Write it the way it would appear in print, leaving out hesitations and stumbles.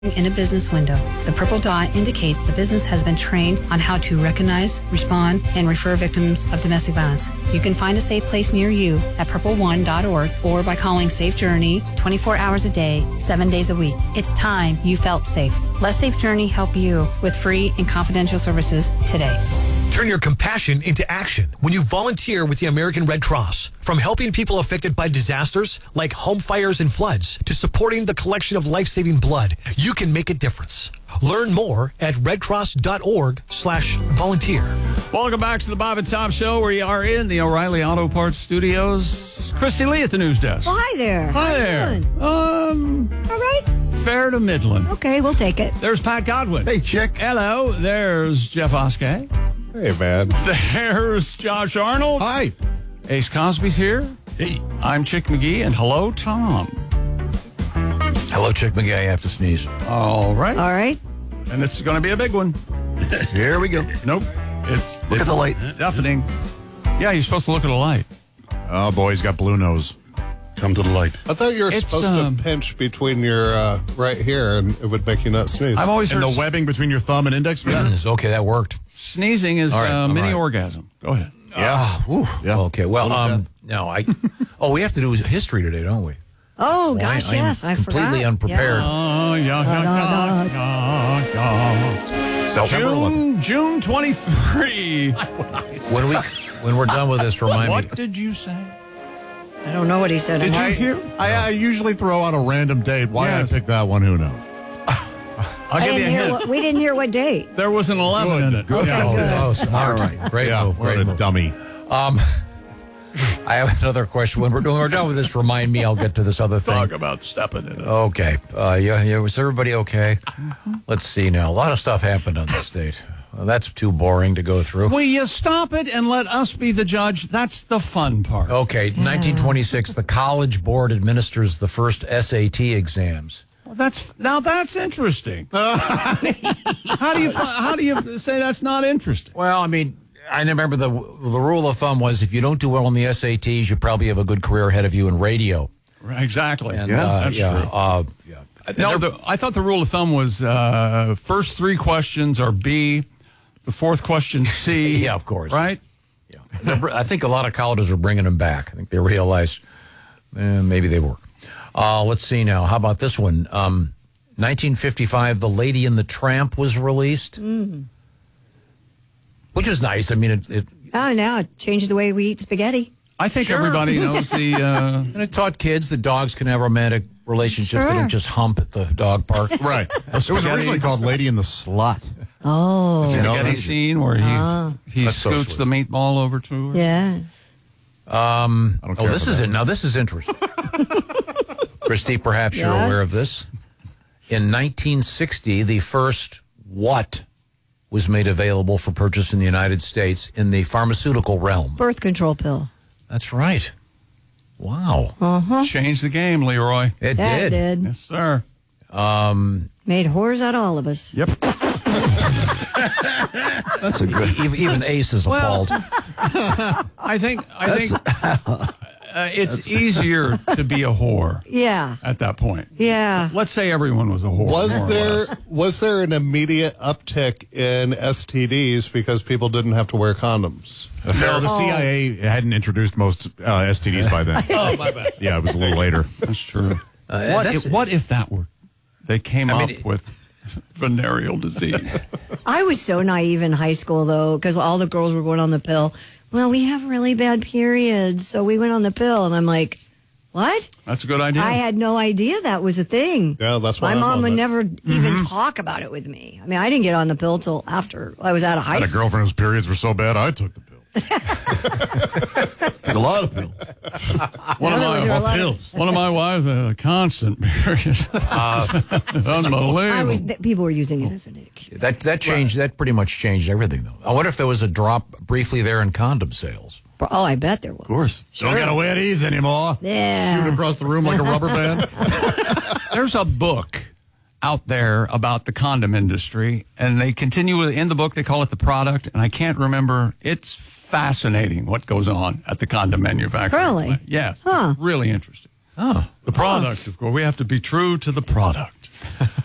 In a business window. The purple dot indicates the business has been trained on how to recognize, respond, and refer victims of domestic violence. You can find a safe place near you at purple1.org or by calling Safe Journey 24 hours a day, 7 days a week. It's time you felt safe. Let Safe Journey help you with free and confidential services today. Turn your compassion into action when you volunteer with the American Red Cross. From helping people affected by disasters like home fires and floods to supporting the collection of life-saving blood, you can make a difference. Learn more at redcross.org/volunteer. Welcome back to the Bob and Tom Show. We are in the O'Reilly Auto Parts Studios. Christy Lee at the news desk. Oh, hi there. Hi How there. you doing? All right. Fair to middling. Okay, we'll take it. There's Pat Godwin. Hey, chick. Hello. There's Jeff Oskay. Hey, man. There's Josh Arnold. Hi. Ace Cosby's here. Hey. I'm Chick McGee, and hello, Tom. Hello, Chick McGee. I have to sneeze. All right. All right. And it's going to be a big one. Here we go. Nope. Look at the light. Deafening. Yeah, you're supposed to look at a light. Oh, boy, he's got blue nose. Come to the light. I thought you were It's, supposed to pinch between your right here, and it would make you not sneeze. I've always And heard the webbing between your thumb and index finger? Okay, that worked. sneezing is All right, all mini right. orgasm. Go ahead. Yeah. Yeah. Okay, well, no, we have to do history today, don't we? Oh, Well, gosh, I'm yes. I forgot. completely unprepared. Oh, yeah. September 11th. June 23. When we're done with this, remind me. What did you say? I don't know what he said. Did you I'm- hear? I usually throw out a random date. Why Yes. I picked that one, who knows? I'll I give you a didn't hear hint. we didn't hear what date. There was an 11 in it. Good. Okay, Oh, good. oh, smart. All right. Great Yeah, move. what Great a move. dummy. I have another question. When we're done with this, remind me. I'll get to this other thing. Talk about stepping in it. Okay. Yeah. Was everybody okay? Let's see now. A lot of stuff happened on this date. Well, that's too boring to go through. Will you stop it and let us be the judge? That's the fun part. Okay, 1926, the College Board administers the first SAT exams. Well, that's interesting. How do you say that's not interesting? Well, I mean, I remember the rule of thumb was if you don't do well on the SATs, you probably have a good career ahead of you in radio. Exactly. And, that's true. yeah. No, I thought the rule of thumb was first three questions are B, the fourth question C. Yeah, of course. Right? Yeah. I think a lot of colleges are bringing them back. I think they realized maybe they work. Let's see now. How about this one? 1955, The Lady and the Tramp was released, which was nice. I mean, it Oh, now it changed the way we eat spaghetti. I think everybody knows the. and it taught kids that dogs can have romantic relationships. They Sure. don't just hump at the dog park. Right. It was originally called Lady in the Slut. Oh, You know, spaghetti scene where he That's so scoots sweet. the meatball over to her. yes. I don't care This for is that. it. Now, this is interesting. Christy, perhaps you're Yes. aware of this. In 1960, the first what was made available for purchase in the United States in the pharmaceutical realm. Birth control pill. That's right. Wow. Changed the game, Leroy. It That did. did. Yes, sir. Made whores out of all of us. Yep. That's a good. Even Ace is appalled. I think it's easier to be a whore Yeah. at that point. Yeah. Let's say everyone was a whore. more or less. Was there an immediate uptick in STDs because people didn't have to wear condoms? No, the CIA hadn't introduced most STDs by then. Oh, my bad. Yeah, it was a little later. That's true. That's- What if that were they came I up mean, with venereal disease? I was so naive in high school, though, because all the girls were going on the pill. Well, we have really bad periods, so we went on the pill. And I'm like, what? That's a good idea. I had no idea that was a thing. Yeah, that's why My I'm mom on would it. never even talk about it with me. I mean, I didn't get on the pill till after I was out of I high had a school. girlfriend whose periods were so bad, I took the pill. Took a lot of pills. one, of In other words, there were a lot my, of- one of my wives had a constant period. Unbelievable. People were using it as an excuse. That changed. That pretty much changed everything, though. I wonder if there was a drop briefly there in condom sales. Oh, I bet there was. Of course. Don't gotta wear these anymore. Yeah. Shoot across the room like a rubber band. There's a book out there about the condom industry, and they continue in the book. They call it The Product, and I can't remember. It's fascinating what goes on at the condom manufacturer. Really? Yes. Huh. Really interesting. Oh. The product, of course. We have to be true to the product.